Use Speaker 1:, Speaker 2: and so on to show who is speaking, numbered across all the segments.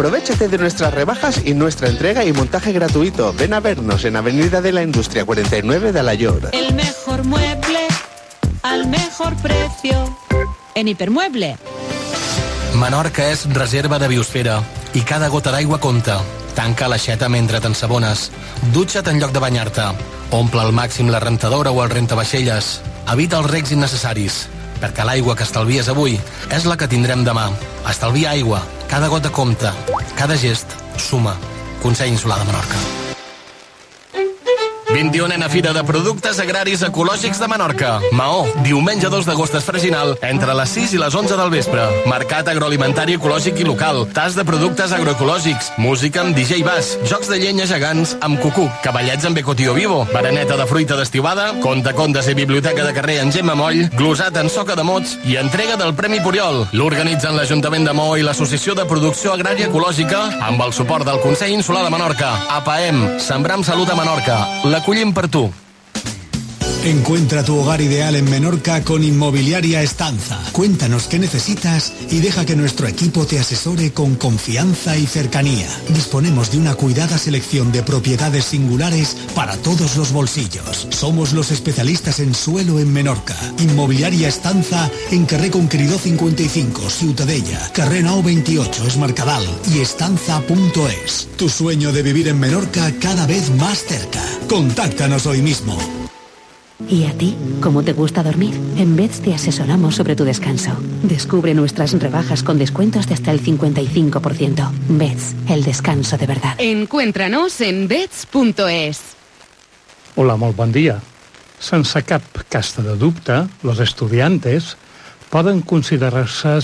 Speaker 1: Aprovéchate de nuestras rebajas y nuestra entrega y montaje gratuito. Ven a vernos en Avenida de la Industria 49 de Alaior.
Speaker 2: El mejor mueble al mejor precio en Hipermueble.
Speaker 3: Menorca és reserva de biosfera i cada gota d'aigua compta. Tanca l'aixeta mentre t'ensabones. Dutxa't en lloc de banyar-te. Omple al màxim la rentadora o el rentavaixelles. Evita els regs innecessaris, perquè l'aigua que estalvies avui és la que tindrem demà. Estalvia aigua. Cada gota compta. Cada gest suma. Consell Insular de Menorca. 21a Fira de Productes Agraris Ecològics de Menorca. Maó, diumenge 2 d'agost es Freginal, entre les 6 i les 11 del vespre. Mercat agroalimentari ecològic i local, tas de productes agroecològics, música amb DJ Bass, jocs de llenya gegants amb cucú, cavallets amb Ecotío Vivo, bereneta de fruita d'estivada, contes i biblioteca de carrer en Gemma Moll, glosat en soca de mots i entrega del Premi Puriol. L'organitzen l'Ajuntament de Maó i l'Associació de Producció Agrària Ecològica amb el suport del Consell Insular de Menorca. APAEM, Sembrar amb Salut a Menorca. L'acollim per tu.
Speaker 4: Encuentra tu hogar ideal en Menorca con Inmobiliaria Estanza. Cuéntanos qué necesitas y deja que nuestro equipo te asesore con confianza y cercanía. Disponemos de una cuidada selección de propiedades singulares para todos los bolsillos. Somos los especialistas en suelo en Menorca. Inmobiliaria Estanza en carrer Conqueridor 55, Ciutadella, carrer Nou 28, Es Mercadal y estanza.es. Tu sueño de vivir en Menorca cada vez más cerca. Contáctanos hoy mismo.
Speaker 5: ¿Y a ti? ¿Cómo te gusta dormir? En Beds te asesoramos sobre tu descanso. Descubre nuestras rebajas con descuentos de hasta el 55%. Beds, el descanso de verdad.
Speaker 2: Encuéntranos en beds.es.
Speaker 6: Hola, molt bon dia. Sense cap casta de dubte, los estudiantes poden considerar-se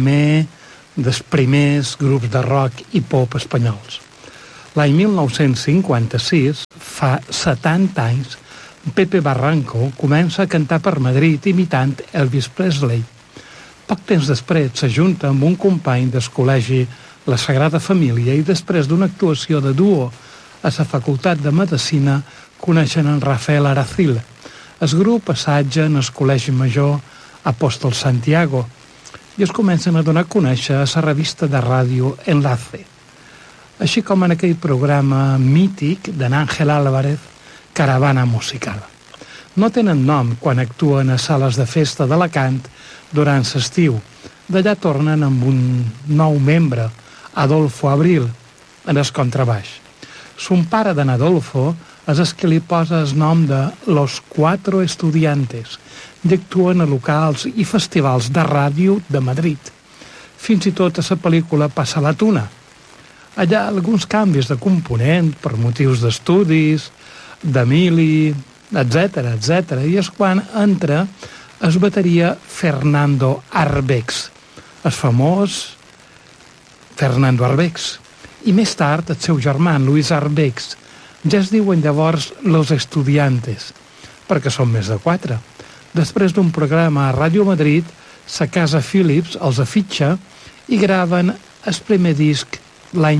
Speaker 6: dels primers grups de rock i pop espanyols. L'any 1956, fa 70 anys, Pepe Barranco comença a cantar per Madrid imitant Elvis Presley. Poc temps després s'ajunta amb un company del col·legi La Sagrada Família i després d'una actuació de duo a la Facultat de Medicina coneixen en Rafael Aracil. El grup assaja en el Col·legi Major Apòstol Santiago i es comencen a donar a conèixer a la revista de ràdio Enlace, així com en aquell programa mític d'en Ángel Álvarez, Caravana Musical. No tenen nom quan actuen a sales de festa d'Alacant durant l'estiu. D'allà tornen amb un nou membre, Adolfo Abril, en el contrabaix. Son pare d'en Adolfo és el que li posa el nom de Los Cuatro Estudiantes i actuen a locals i festivals de ràdio de Madrid. Fins i tot a la pel·lícula Passa la Tuna. Allà alguns canvis de component per motius d'estudis, d'Emili, etc. I és quan entra el bateria Fernando Arbex, el famós Fernando Arbex. I més tard el seu germà, Luis Arbex. Ja es diuen llavors Los Estudiantes, perquè són més de 4. Després d'un programa a Ràdio Madrid, la casa Philips els afitxa i graven el primer disc l'any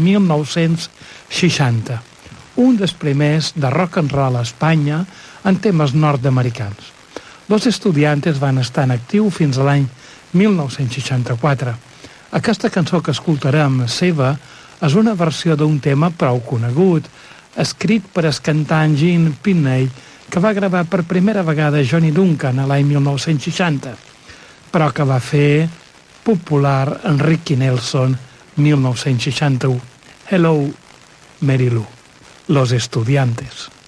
Speaker 6: 1960. Un dels primers de rock and roll a Espanya en temes nord-americans. Los Estudiantes van estar en actiu fins a l'any 1964. Aquesta cançó que escoltarem, seva, és una versió d'un tema prou conegut, escrit per el cantant Gene Pitney, que va gravar per primera vegada Johnny Duncan a l'any 1960, però que va fer popular en Ricky Nelson 1961. Hello, Mary Lou. Los Estudiantes.